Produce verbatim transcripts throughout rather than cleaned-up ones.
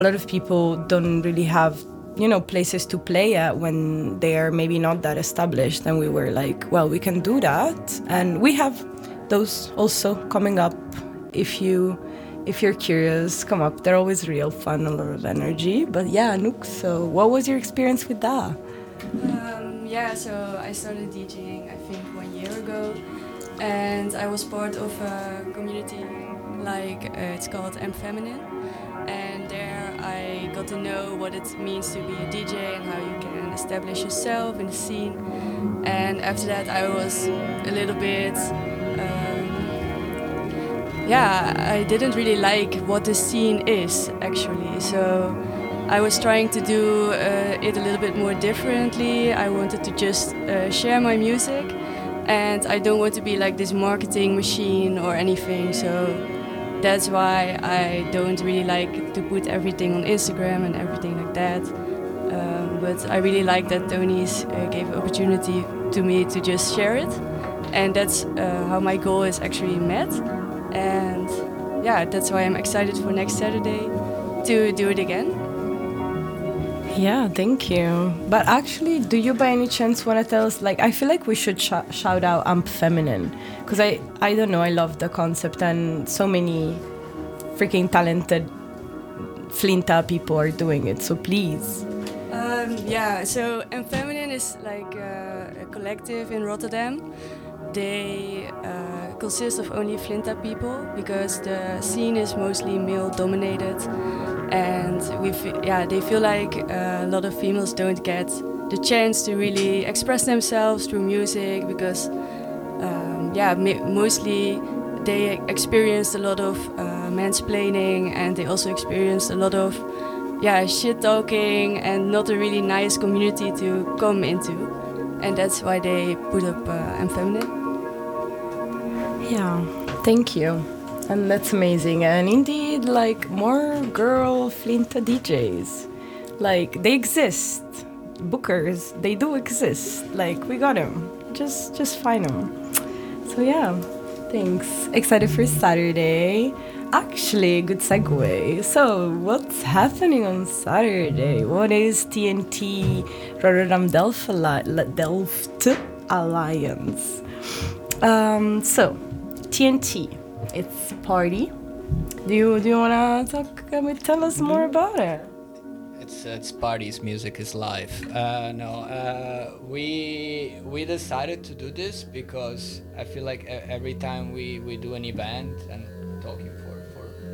A lot of people don't really have, you know, places to play at when they are maybe not that established. And we were like, well, we can do that. And we have those also coming up. If you, if you're curious, come up. They're always real fun, a lot of energy. But yeah, Anouk, so what was your experience with that? Um, yeah, so I started DJing, I think, one year ago. And I was part of a community, like uh, it's called M Feminine. And there I got to know what it means to be a D J and how you can establish yourself in the scene. And after that I was a little bit, um, yeah, I didn't really like what the scene is actually. So I was trying to do uh, it a little bit more differently. I wanted to just uh, share my music, and I don't want to be like this marketing machine or anything. So that's why I don't really like to put everything on Instagram and everything like that. Um, but I really like that Tony's uh, gave an opportunity to me to just share it. And that's uh, how my goal is actually met. And yeah, that's why I'm excited for next Saturday to do it again. Yeah, thank you. But actually, do you by any chance want to tell us, like, I feel like we should sh- shout out Amp Feminine, because I, I don't know, I love the concept and so many freaking talented Flinta people are doing it, so please. Um, yeah, so M Feminine is like a, a collective in Rotterdam. They uh, consist of only Flinta people because the scene is mostly male dominated. And we, f- yeah, they feel like uh, a lot of females don't get the chance to really express themselves through music because, um, yeah, ma- mostly they experienced a lot of uh, mansplaining, and they also experienced a lot of, yeah, shit talking and not a really nice community to come into, and that's why they put up uh, M Feminine. Yeah, thank you. And that's amazing. And indeed, like, more girl Flinta D Js. Like, they exist. Bookers, they do exist. Like, we got them. Just, just find them. So yeah, thanks. Excited for Saturday. Actually, good segue. So, what's happening on Saturday? What is T N T Rotterdam Delft, Delft Alliance? Um, so, T N T. It's a party. Do you do you wanna talk? I mean, tell us more about it. It's it's parties. Music is live. Uh, no, uh, we we decided to do this because I feel like every time we, we do an event, and talking for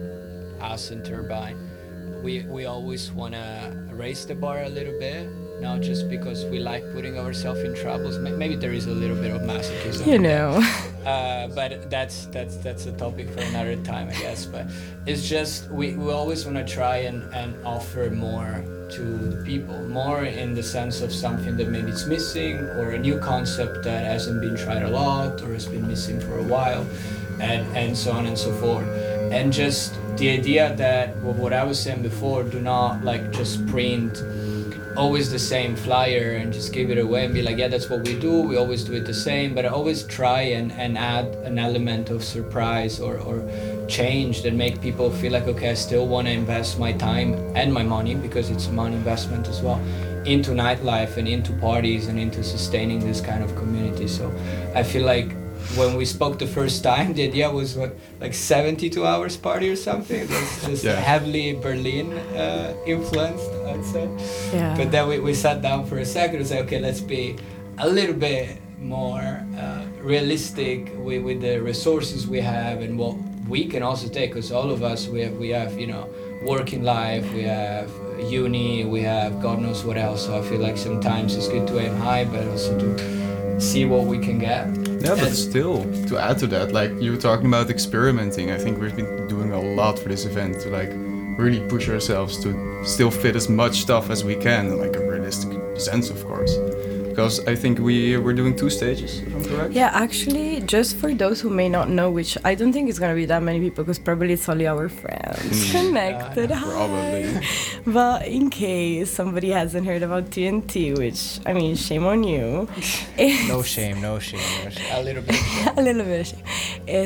for us and Turbine, we we always wanna raise the bar a little bit. Not just because we like putting ourselves in troubles. Maybe there is a little bit of masochism. You know. Uh, but that's that's that's a topic for another time, I guess. But it's just we, we always want to try and, and offer more to the people, more in the sense of something that maybe it's missing, or a new concept that hasn't been tried a lot or has been missing for a while, and, and so on and so forth. And just the idea that well, what I was saying before, do not like just print always the same flyer and just give it away and be like, yeah, that's what we do, we always do it the same. But I always try and, and add an element of surprise or, or change that make people feel like, okay, I still want to invest my time and my money, because it's a money investment as well, into nightlife and into parties and into sustaining this kind of community. So I feel like when we spoke the first time, the idea was what, like seventy-two hours party or something. That's just yeah. heavily Berlin uh, influenced, I'd say. Yeah. But then we, we sat down for a second and said, okay, let's be a little bit more uh, realistic with, with the resources we have and what we can also take, because all of us, we have, we have, you know, working life, we have uni, we have God knows what else. So I feel like sometimes it's good to aim high, but also to see what we can get. Yeah, but still, to add to that, like you were talking about experimenting, I think we've been doing a lot for this event to like really push ourselves to still fit as much stuff as we can, in like a realistic sense, of course. Because I think we we're doing two stages, if I'm correct. Yeah, actually, just for those who may not know, which I don't think it's gonna be that many people, because probably it's only our friends connected. Yeah, probably. But in case somebody hasn't heard about T N T, which I mean, shame on you. No shame, no shame, no shame. A little bit. Of shame. A little bit of shame. It's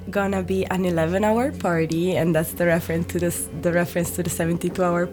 gonna be an eleven hour party, and that's the reference to this the reference to the seventy-two hour